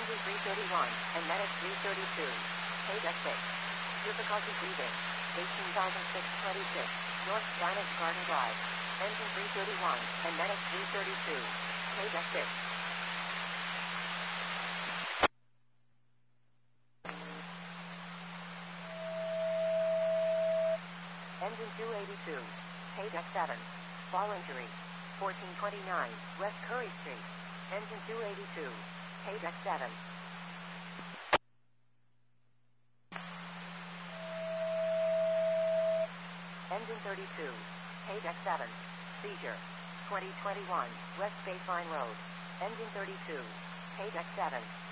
Engine 331, and Medic 332. Page X6. Difficulty breathing. 18,626. North Spanish Garden Drive. Engine 331, and Medic 332. Page X6. Engine 282. Page X7. Fall injury. 1429 West Curry Street. Engine 282. Page X7. Engine 32. Page X7. Seizure. 2021 West Baseline Road. Engine 32. Page X7.